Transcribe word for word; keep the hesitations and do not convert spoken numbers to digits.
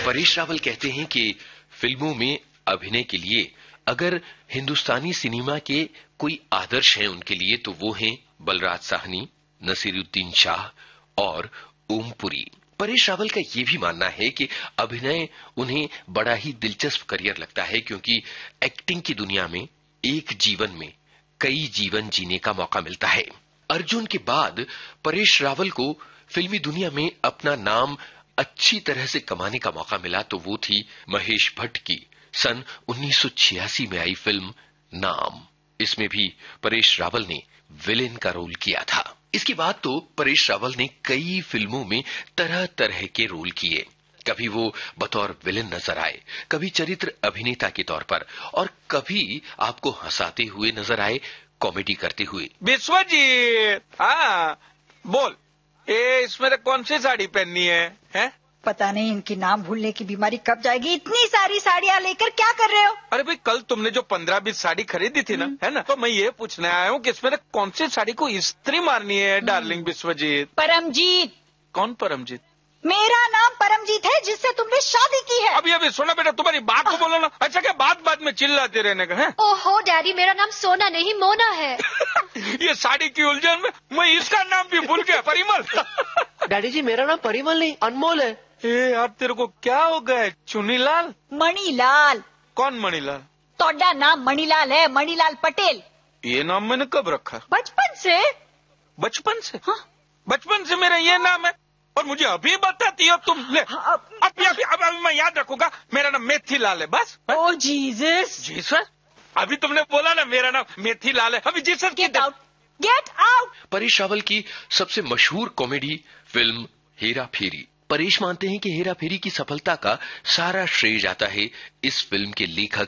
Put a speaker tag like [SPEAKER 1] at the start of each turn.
[SPEAKER 1] परेश रावल कहते हैं कि फिल्मों में अभिनय के लिए अगर हिंदुस्तानी सिनेमा के कोई आदर्श हैं उनके लिए तो वो हैं बलराज साहनी, नसीरुद्दीन शाह और ओमपुरी। परेश रावल का ये भी मानना है कि अभिनय उन्हें बड़ा ही दिलचस्प करियर लगता है क्योंकि एक्टिंग की दुनिया में एक जीवन में कई जीवन जीने का मौका मिलता है। अर्जुन के बाद परेश रावल को फिल्मी दुनिया में अपना नाम अच्छी तरह से कमाने का मौका मिला तो वो थी महेश भट्ट की सन उन्नीस सौ छियासी में आई फिल्म नाम। इसमें भी परेश रावल ने विलेन का रोल किया था। इसके बाद तो परेश रावल ने कई फिल्मों में तरह तरह के रोल किए। कभी वो बतौर विलेन नजर आए, कभी चरित्र अभिनेता के तौर पर और कभी आपको हंसाते हुए नजर आए, कॉमेडी करते हुए।
[SPEAKER 2] विश्वजीत, हाँ बोल, ए इसमें कौन सी साड़ी पहननी है, है?
[SPEAKER 3] पता नहीं इनकी नाम भूलने की बीमारी कब जाएगी। इतनी सारी साड़ियाँ लेकर क्या कर रहे हो?
[SPEAKER 2] अरे भाई कल तुमने जो पंद्रह बीस साड़ी खरीदी थी ना, है ना, तो मैं ये पूछने आया हूँ कि इसमें कौन सी साड़ी को इस्त्री मारनी है डार्लिंग विश्वजीत?
[SPEAKER 3] परमजीत।
[SPEAKER 2] कौन परमजीत?
[SPEAKER 3] मेरा नाम परमजीत है जिससे तुमने शादी की है।
[SPEAKER 2] अभी अभी सुना बेटा, तुम्हारी बात को बोलो ना। अच्छा क्या बात बात में चिल्लाते रहने का है?
[SPEAKER 4] ओहो डैडी, मेरा नाम सोना नहीं मोना है।
[SPEAKER 2] ये साड़ी की उलझन में मैं इसका नाम भी भूल गया, परिमल।
[SPEAKER 5] डैडी जी मेरा नाम परिमल नहीं अनमोल है।
[SPEAKER 2] ए यार तेरे को क्या हो गया? चुनीलाल?
[SPEAKER 3] मणिलाल।
[SPEAKER 2] कौन मणिलाल?
[SPEAKER 3] तोड़ा नाम मणिलाल है, मणिलाल पटेल।
[SPEAKER 2] ये नाम मैंने कब रखा?
[SPEAKER 3] बचपन से।
[SPEAKER 2] बचपन से?
[SPEAKER 3] हाँ।
[SPEAKER 2] बचपन से मेरा ये नाम है और मुझे अभी बताती हो तुम? ले
[SPEAKER 3] हाँ,
[SPEAKER 2] अभी अभी अब अभी मैं याद रखूंगा, मेरा नाम मेथीलाल है बस।
[SPEAKER 3] ओ जीसस।
[SPEAKER 2] जीसस? अभी तुमने बोला ना मेरा नाम मेथीलाल है, अभी Jesus
[SPEAKER 3] get out, get out.
[SPEAKER 1] Paresh Rawal की सबसे मशहूर कॉमेडी फिल्म हेरा फेरी। परेश मानते हैं कि हेरा फेरी की सफलता का सारा श्रेय जाता है इस फिल्म के लेखक